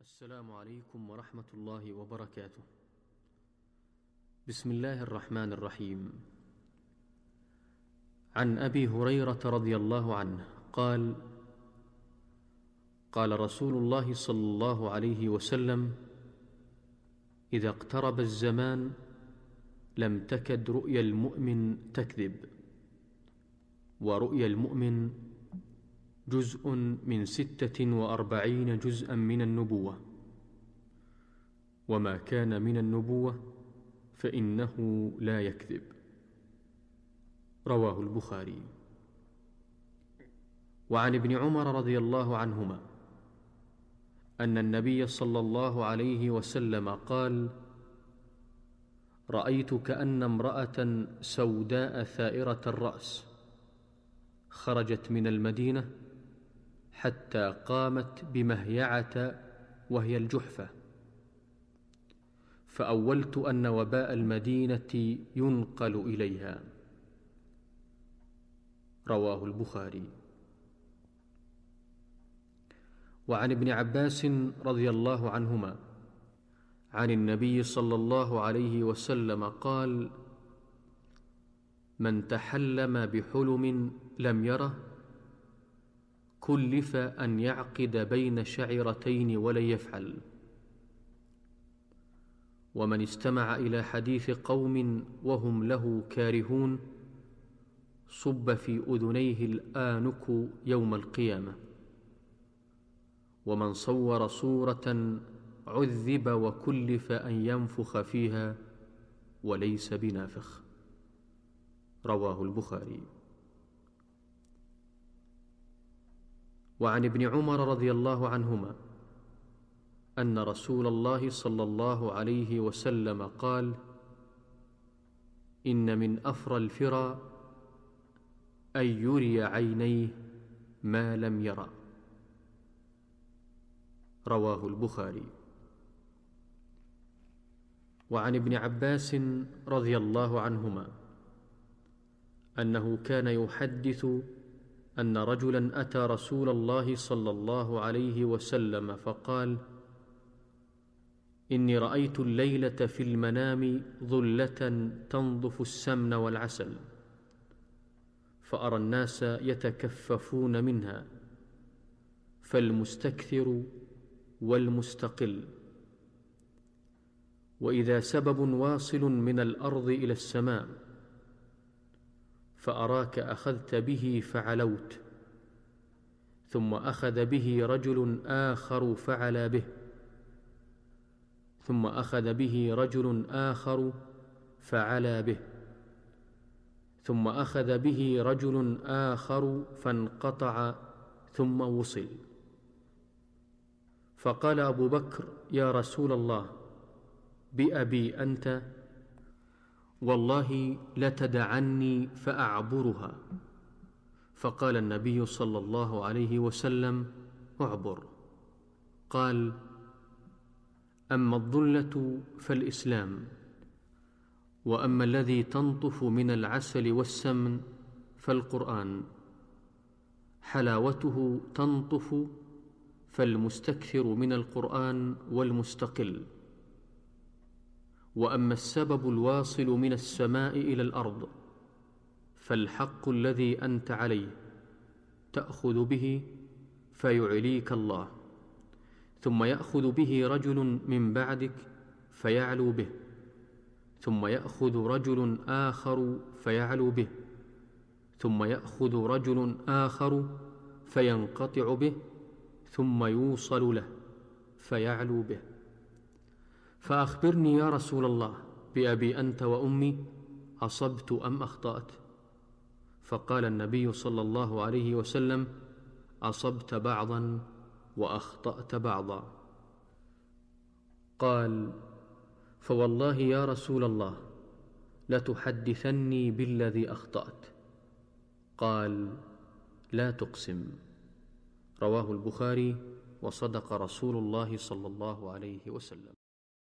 السلام عليكم ورحمة الله وبركاته. بسم الله الرحمن الرحيم. عن أبي هريرة رضي الله عنه قال: قال رسول الله صلى الله عليه وسلم: إذا اقترب الزمان لم تكد رؤيا المؤمن تكذب، ورؤيا المؤمن جزء من 46 جزءا من النبوة، وما كان من النبوة فإنه لا يكذب. رواه البخاري. وعن ابن عمر رضي الله عنهما أن النبي صلى الله عليه وسلم قال: رأيت كأن امرأة سوداء ثائرة الرأس خرجت من المدينة حتى قامت بمهيعة وهي الجحفة، فأولت أن وباء المدينة ينقل إليها. رواه البخاري. وعن ابن عباس رضي الله عنهما عن النبي صلى الله عليه وسلم قال: من تحلم بحلم لم يره كلف أن يعقد بين شعرتين ولن يفعل. ومن استمع إلى حديث قوم وهم له كارهون صب في أذنيه الآنك يوم القيامة. ومن صور صورة عذب وكلف أن ينفخ فيها وليس بنافخ. رواه البخاري. وعن ابن عمر رضي الله عنهما أن رسول الله صلى الله عليه وسلم قال: إن من أفرى الفرى أن يري عينيه ما لم يرى. رواه البخاري. وعن ابن عباس رضي الله عنهما أنه كان يحدث أن رجلا أتى رسول الله صلى الله عليه وسلم فقال: إني رأيت الليلة في المنام ظلة تنضف السمن والعسل، فأرى الناس يتكففون منها، فالمستكثر والمستقل، وإذا سبب واصل من الأرض إلى السماء فأراك أخذت به فعلوت، ثم أخذ به رجل آخر فعلى به، ثم أخذ به رجل آخر فعلى به، ثم أخذ به رجل آخر فانقطع ثم وصل. فقال أبو بكر: يا رسول الله، بأبي أنت، والله لتدعني فأعبرها. فقال النبي صلى الله عليه وسلم: اعبر. قال: أما الظلة فالإسلام، وأما الذي تنطف من العسل والسمن فالقرآن، حلاوته تنطف، فالمستكثر من القرآن والمستقل. وأما السبب الواصل من السماء إلى الأرض فالحق الذي أنت عليه تأخذ به فيعليك الله، ثم يأخذ به رجل من بعدك فيعلو به، ثم يأخذ رجل آخر فيعلو به، ثم يأخذ رجل آخر فينقطع به، ثم يوصل له فيعلو به. فأخبرني يا رسول الله، بأبي أنت وأمي، أصبت أم أخطأت؟ فقال النبي صلى الله عليه وسلم: أصبت بعضا وأخطأت بعضا. قال: فوالله يا رسول الله لتحدثني بالذي أخطأت. قال: لا تقسم. رواه البخاري. وصدق رسول الله صلى الله عليه وسلم.